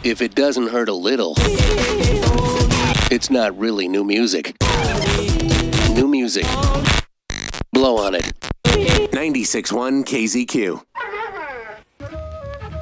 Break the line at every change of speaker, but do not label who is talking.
If it doesn't hurt a little, it's not really new music. New music. Blow on it. 96.1 KZQ.